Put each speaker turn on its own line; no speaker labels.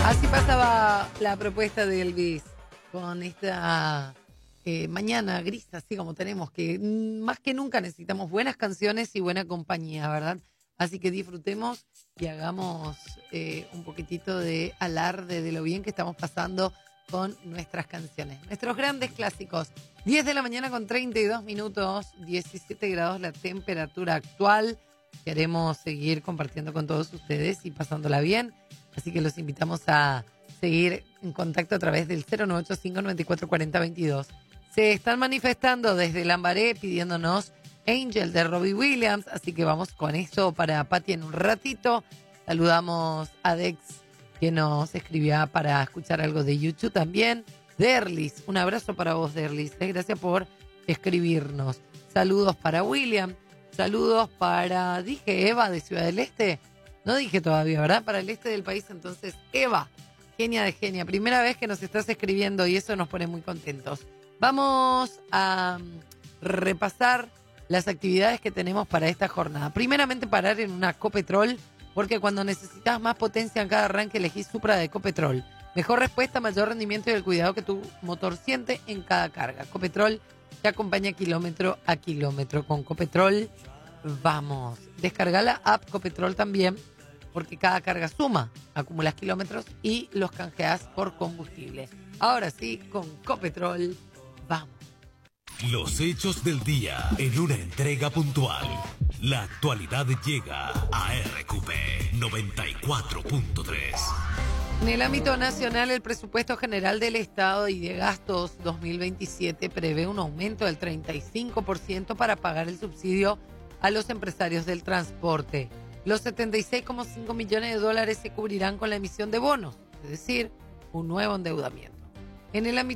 Así pasaba la propuesta de Elvis con esta mañana gris, así como tenemos, que más que nunca necesitamos buenas canciones y buena compañía, ¿verdad? Así que disfrutemos y hagamos un poquitito de alarde de lo bien que estamos pasando con nuestras canciones. Nuestros grandes clásicos. 10 de la mañana con 32 minutos, 17 grados la temperatura actual. Queremos seguir compartiendo con todos ustedes y pasándola bien. Así que los invitamos a seguir en contacto a través del 0985-9440-22. Se están manifestando desde Lambaré pidiéndonos Angel de Robbie Williams. Así que vamos con eso para Pati en un ratito. Saludamos a Dex, que nos escribía para escuchar algo de YouTube también. Derlis, un abrazo para vos, Derlis. Gracias por escribirnos. Saludos para William. Saludos para, dije Eva de Ciudad del Este. No dije todavía, ¿verdad? Para el este del país, entonces, Eva, genia de genia. Primera vez que nos estás escribiendo y eso nos pone muy contentos. Vamos a repasar las actividades que tenemos para esta jornada. Primeramente, parar en una Ecopetrol, porque cuando necesitas más potencia en cada arranque, elegís Supra de Ecopetrol. Mejor respuesta, mayor rendimiento y el cuidado que tu motor siente en cada carga. Ecopetrol te acompaña kilómetro a kilómetro. Con Ecopetrol, vamos. Descarga la app Ecopetrol también, porque cada carga suma, acumulas kilómetros y los canjeas por combustible. Ahora sí, con Ecopetrol, vamos.
Los hechos del día en una entrega puntual. La actualidad llega a RQP 94.3.
En el ámbito nacional, el presupuesto general del Estado y de gastos 2027 prevé un aumento del 35% para pagar el subsidio a los empresarios del transporte. Los 76,5 millones de dólares se cubrirán con la emisión de bonos, es decir, un nuevo endeudamiento. En el ámbito